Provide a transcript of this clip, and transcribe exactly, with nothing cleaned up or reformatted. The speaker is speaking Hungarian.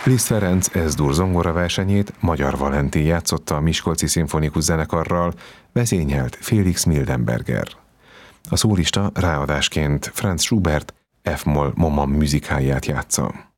Liszt Ferenc Es-dur zongoraversenyét Magyar Valentin játszotta a Miskolci Szimfonikus Zenekarral, vezényelt Félix Mildenberger. A szólista ráadásként Franz Schubert F-moll Momam műzikáját játsza.